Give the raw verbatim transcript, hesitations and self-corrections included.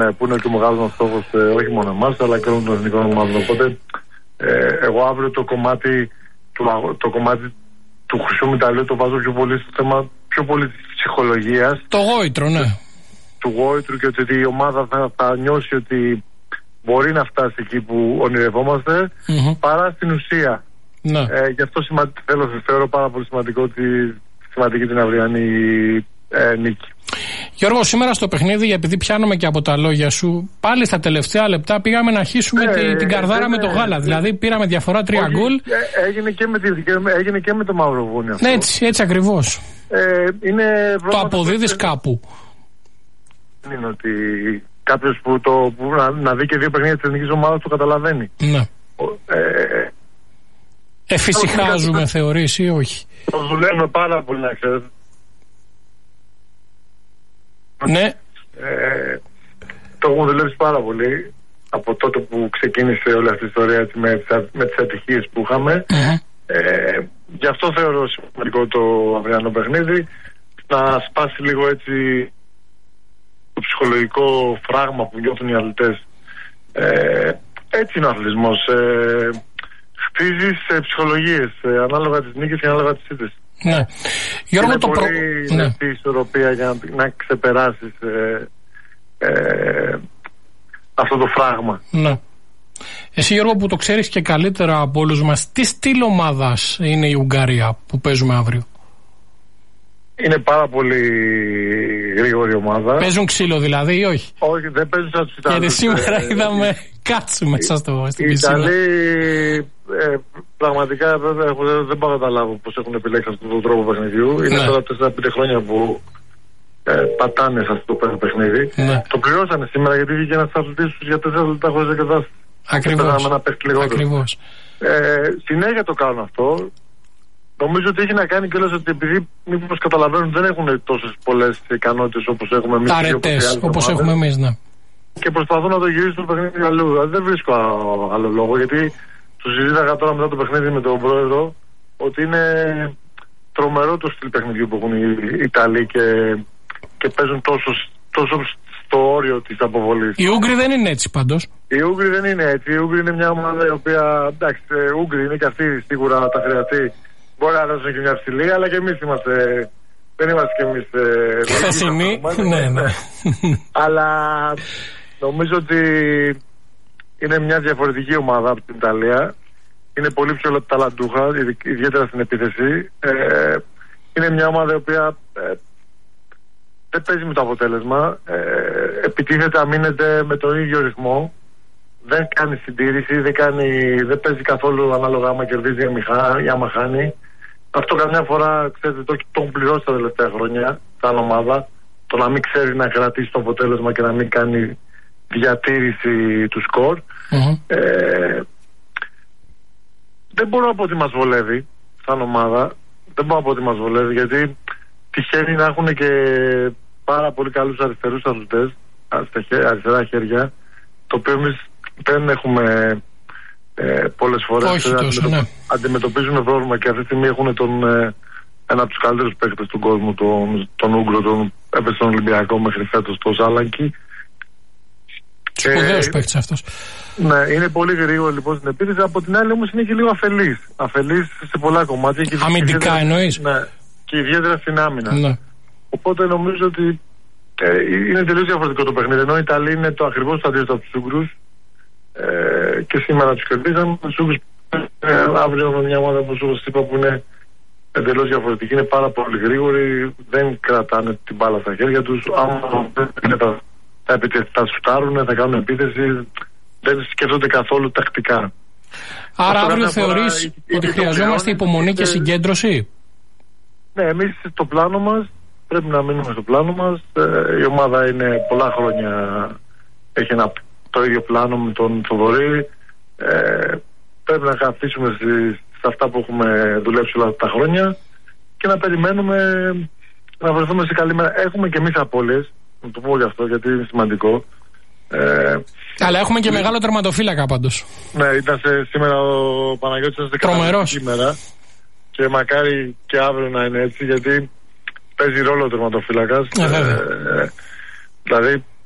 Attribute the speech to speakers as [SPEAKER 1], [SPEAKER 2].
[SPEAKER 1] που είναι και ο μεγάλος μας στόχος, ε, όχι μόνο εμάς, αλλά και όλων των εθνικών ομάδων. Οπότε, ε, εγώ αύριο το κομμάτι του, το κομμάτι του χρυσού μεταλλίου το βάζω πιο πολύ στο θέμα, πιο πολύ της ψυχολογίας.
[SPEAKER 2] Το γόητρο, ναι.
[SPEAKER 1] Του, του γόητρου και ότι η ομάδα θα, θα νιώσει ότι μπορεί να φτάσει εκεί που ονειρευόμαστε, mm-hmm. παρά στην ουσία. Ναι. Ε, γι' αυτό σημα... θέλω, θεωρώ πάρα πολύ σημαντικό τη σημαντική την αυριανή ε, νίκη.
[SPEAKER 2] Γιώργο, σήμερα στο παιχνίδι, επειδή πιάνομαι και από τα λόγια σου, πάλι στα τελευταία λεπτά πήγαμε να χύσουμε ε, τη, την καρδάρα ε, με το γάλα. Ε, δηλαδή πήραμε διαφορά τρία γκολ.
[SPEAKER 1] Ε, έγινε, και με τη, έγινε και με το Μαυροβούνιο.
[SPEAKER 2] Ναι, έτσι, έτσι ακριβώς.
[SPEAKER 1] Ε, είναι
[SPEAKER 2] το αποδίδεις κάπου.
[SPEAKER 1] Δεν είναι ότι κάποιος που, το, που να, να δει και δύο παιχνίδια της εθνικής ομάδας το καταλαβαίνει.
[SPEAKER 2] Ναι.
[SPEAKER 1] Ε,
[SPEAKER 2] Εφησυχάζουμε, θεωρείς ή όχι?
[SPEAKER 1] Το δουλεύουμε πάρα πολύ, να ξέρετε.
[SPEAKER 2] Ναι.
[SPEAKER 1] Ε, το έχουμε δουλέψει πάρα πολύ από τότε που ξεκίνησε όλη αυτή η ιστορία με, με τις ατυχίες που είχαμε. Mm-hmm. Ε, γι' αυτό θεωρώ σημαντικό το αυριανό παιχνίδι, να σπάσει λίγο έτσι το ψυχολογικό φράγμα που νιώθουν οι αθλητές. Ε, έτσι είναι ο αθλητισμός. Ε, χτίζεις ε, ψυχολογίες ε, ανάλογα τις νίκες και ανάλογα τις ήττες.
[SPEAKER 2] Ναι. Γιώργο,
[SPEAKER 1] είναι
[SPEAKER 2] το
[SPEAKER 1] πολύ
[SPEAKER 2] προ...
[SPEAKER 1] ναι. ισορροπία για να, να ξεπεράσεις ε, ε, αυτό το φράγμα.
[SPEAKER 2] Ναι. Εσύ, Γιώργο, που το ξέρεις και καλύτερα από όλους μας, τι στυλ ομάδας είναι η Ουγγαρία που παίζουμε αύριο?
[SPEAKER 1] Είναι πάρα πολύ γρήγορη ομάδα.
[SPEAKER 2] Παίζουν ξύλο δηλαδή ή όχι?
[SPEAKER 1] Όχι, δεν παίζουν σαν τους Ιταλούς.
[SPEAKER 2] Γιατί σήμερα ε, είδαμε ε, κάτσου μέσα στο στην πισίνα.
[SPEAKER 1] Οι Ιταλοί ε, πραγματικά βέβαια, δεν πάω να καταλάβω πώς έχουν επιλέξει αυτόν τον τρόπο παιχνιδιού. Είναι ναι. τώρα τέσσερα πέντε χρόνια που ε, πατάνε σε αυτό το παιχνίδι. Ναι. Το πληρώσανε σήμερα γιατί βγήκε ένας αθλητής τους για τέσσερα λεπτά χωρίς εκατάσταση.
[SPEAKER 2] Ακριβώς. Ακριβώς.
[SPEAKER 1] Ε, συνέχεια το κάνουν αυτό. Νομίζω ότι έχει να κάνει κιόλας ότι επειδή μήπως καταλαβαίνουν δεν έχουν τόσες πολλές ικανότητες όπως έχουμε εμείς.
[SPEAKER 2] Αρετές όπως έχουμε εμείς, ναι.
[SPEAKER 1] Και προσπαθούν να το γυρίσουν το παιχνίδι αλλού. Δηλαδή δεν βρίσκω άλλο λόγο, γιατί του συζήταγα τώρα μετά το παιχνίδι με τον πρόεδρο ότι είναι τρομερό το στυλ παιχνιδιού που έχουν οι Ιταλοί και, και παίζουν τόσο, τόσο στο όριο της αποβολής.
[SPEAKER 2] Οι Ούγγροι δεν είναι έτσι πάντως.
[SPEAKER 1] Οι Ούγγροι δεν είναι έτσι. Οι Ούγγροι είναι μια ομάδα η οποία, εντάξει, οι Ούγγροι είναι και αυτοί σίγουρα τα χρειαστεί. Μπορεί να δώσουν και μια ψηλή, αλλά και εμείς είμαστε. Δεν είμαστε κι εμείς.
[SPEAKER 2] Χθεσινοί. Ναι, ναι.
[SPEAKER 1] Αλλά νομίζω ότι είναι μια διαφορετική ομάδα από την Ιταλία. Είναι πολύ πιο ταλαντούχα, ιδιαίτερα στην επίθεση. Ε, είναι μια ομάδα η οποία ε, δεν παίζει με το αποτέλεσμα. Ε, επιτίθεται, αμήνεται με τον ίδιο ρυθμό. Δεν κάνει συντήρηση, δεν, κάνει, δεν παίζει καθόλου ανάλογα άμα κερδίζει ή άμα χάνει. Αυτό καμιά φορά, ξέρετε, το έχουν πληρώσει τα τελευταία χρόνια σαν ομάδα. Το να μην ξέρει να κρατήσει το αποτέλεσμα και να μην κάνει διατήρηση του σκορ. Mm-hmm. Ε, δεν μπορώ να πω ότι μας βολεύει σαν ομάδα. Δεν μπορώ να πω ότι μας βολεύει, γιατί τυχαίνει να έχουν και πάρα πολύ καλούς αριστερούς αθλητές, αριστερά χέρια, το οποίο εμείς δεν έχουμε ε, πολλές φορές.
[SPEAKER 2] Όχι τόσο,
[SPEAKER 1] αντιμετωπ... ναι. Αντιμετωπίζουν πρόβλημα και αυτή τη στιγμή έχουν τον, ε, ένα από τους καλύτερους παίκτες του κόσμου, τον, τον Ούγκρο, τον έπαιζε στον Ολυμπιακό μέχρι φέτος, τον Ζάλανκι.
[SPEAKER 2] Σπουδαίος παίκτης αυτός.
[SPEAKER 1] Ναι, είναι πολύ γρήγορο λοιπόν στην επίθεση. Από την άλλη όμως είναι και λίγο αφελής. Αφελής σε πολλά κομμάτια. Και
[SPEAKER 2] αμυντικά εννοείς?
[SPEAKER 1] Ναι, και ιδιαίτερα στην άμυνα.
[SPEAKER 2] Ναι.
[SPEAKER 1] Οπότε νομίζω ότι ε, είναι τελείως διαφορετικό το παιχνίδι. Ενώ οι Ιταλοί είναι το ακριβώς το αντίθετο από τους Ούγγρους. Ε, και σήμερα τους κερδίσαμε. Τους Ούγγρους ε, αύριο με μια ομάδα όπως σας είπα που είναι εντελώς διαφορετική. Είναι πάρα πολύ γρήγοροι. Δεν κρατάνε την μπάλα στα χέρια τους. Άμα δεν τα, θα, θα σουτάρουν, θα κάνουν επίθεση. Δεν σκέφτονται καθόλου τακτικά.
[SPEAKER 2] Άρα αύριο θεωρείς η, η, ότι η, χρειαζόμαστε η, υπομονή και συγκέντρωση? Ναι,
[SPEAKER 1] εμείς στο πλάνο μας πρέπει να μείνουμε στο πλάνο μας. Ε, η ομάδα είναι πολλά χρόνια, έχει ένα, το ίδιο πλάνο με τον Θοδωρή. Ε, πρέπει να καθίσουμε σε αυτά που έχουμε δουλέψει όλα τα χρόνια και να περιμένουμε να βρεθούμε σε καλή μέρα. Έχουμε και εμείς απώλειες, να το πω γι' αυτό γιατί είναι σημαντικό. Ε,
[SPEAKER 2] Αλλά έχουμε και μεγάλο τερματοφύλακα πάντως.
[SPEAKER 1] Ναι, ήταν σε, σήμερα ο Παναγιώτης ήταν
[SPEAKER 2] τρομερός
[SPEAKER 1] σήμερα και μακάρι και αύριο να είναι έτσι, γιατί παίζει ρόλο ο τερματοφύλακας.
[SPEAKER 2] Ε,
[SPEAKER 1] ε, δηλαδή